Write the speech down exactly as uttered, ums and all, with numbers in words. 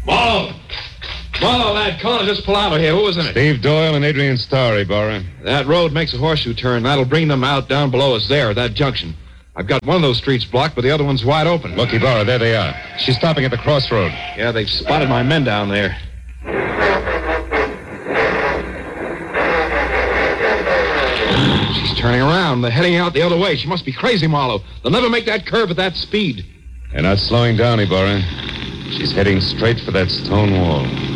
Marlowe! Marlowe, lad, caller just pull out of here. Who was in it? Steve Doyle and Adrian Starr, Ibarra. That road makes a horseshoe turn. That'll bring them out down below us there, that junction. I've got one of those streets blocked, but the other one's wide open. Look, Ibarra, there they are. She's stopping at the crossroad. Yeah, they've spotted my men down there. She's turning around. They're heading out the other way. She must be crazy, Marlowe. They'll never make that curve at that speed. They're not slowing down, Ibarra. She's heading straight for that stone wall.